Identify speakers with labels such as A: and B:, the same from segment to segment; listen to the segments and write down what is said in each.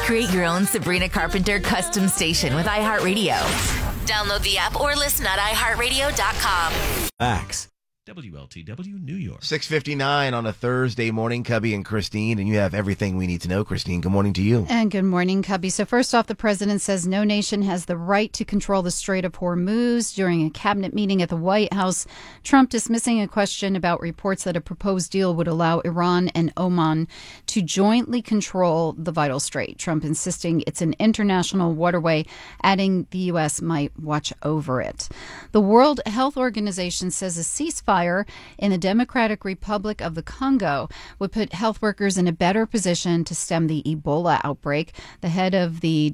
A: Create your own Sabrina Carpenter custom station with iHeartRadio. Download the app or listen at iHeartRadio.com.
B: Facts.
C: WLTW New York.
D: 6:59 on a Thursday morning, Cubby and Christine, and you have everything we need to know. Christine, good morning to you.
E: And good morning, Cubby. So first off, the president says no nation has the right to control the Strait of Hormuz. During a cabinet meeting at the White House, Trump dismissing a question about reports that a proposed deal would allow Iran and Oman to jointly control the vital strait. Trump insisting it's an international waterway, adding the U.S. might watch over it. The World Health Organization says a ceasefire in the Democratic Republic of the Congo would put health workers in a better position to stem the Ebola outbreak. The head of the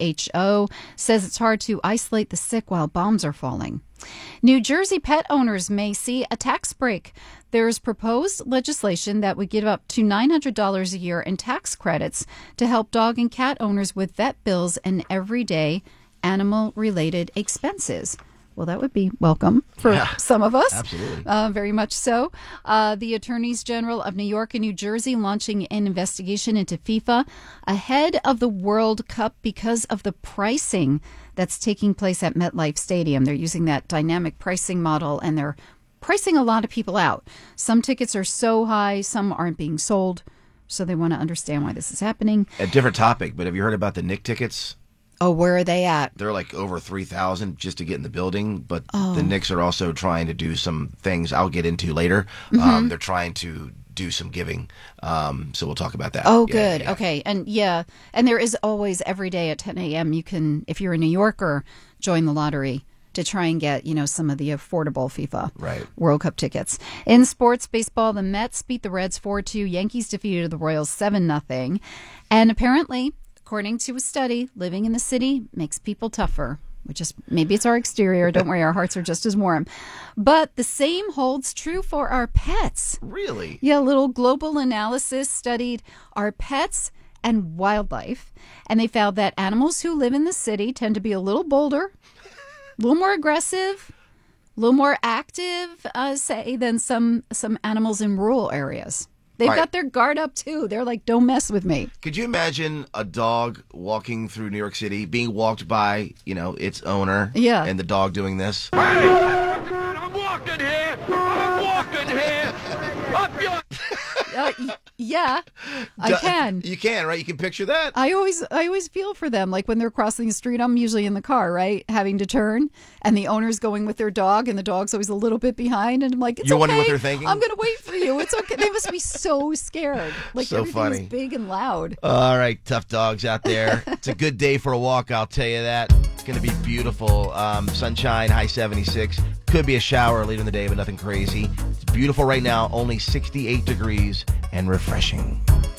E: WHO says it's hard to isolate the sick while bombs are falling. New Jersey pet owners may see a tax break. There's proposed legislation that would give up to $900 a year in tax credits to help dog and cat owners with vet bills and everyday animal-related expenses. Well, that would be welcome for some of us.
D: Absolutely.
E: Very much so. The Attorneys General of New York and New Jersey launching an investigation into FIFA ahead of the World Cup because of the pricing that's taking place at MetLife Stadium. They're using that dynamic pricing model, and they're pricing a lot of people out. Some tickets are so high, some aren't being sold. So they want to understand why this is happening.
D: A different topic, but have you heard about the Knick tickets?
E: Oh, where are they at?
D: They're like over 3,000 just to get in the building, but the Knicks are also trying to do some things I'll get into later.
E: Mm-hmm.
D: They're trying to do some giving, so we'll talk about that.
E: Oh, good. Yeah. Okay. And and there is always every day at 10 a.m. you can, if you're a New Yorker, join the lottery to try and get, some of the affordable FIFA World Cup tickets. In sports, baseball, the Mets beat the Reds 4-2. Yankees defeated the Royals 7-0. And apparently, according to a study, living in the city makes people tougher. Maybe it's our exterior. Don't worry, our hearts are just as warm. But the same holds true for our pets.
D: Really?
E: Yeah, a little global analysis studied our pets and wildlife, and they found that animals who live in the city tend to be a little bolder, a little more aggressive, a little more active, say, than some animals in rural areas. They've got their guard up, too. They're like, don't mess with me.
D: Could you imagine a dog walking through New York City, being walked by, its owner, and the dog doing this?
F: Hey, I'm walking here. Up your...
E: Yeah, I can.
D: You can, right? You can picture that.
E: I always feel for them. Like when they're crossing the street, I'm usually in the car, right? Having to turn, and the owner's going with their dog, and the dog's always a little bit behind. And I'm like, it's
D: You're
E: okay.
D: wondering what they're thinking?
E: I'm going to wait for you. It's okay. They must be so scared. Like
D: so funny.
E: Everything's big and loud.
D: All right, tough dogs out there. It's a good day for a walk, I'll tell you that. It's going to be beautiful. Sunshine, high 76. Could be a shower later in the day, but nothing crazy. It's beautiful right now, only 68 degrees and refreshing.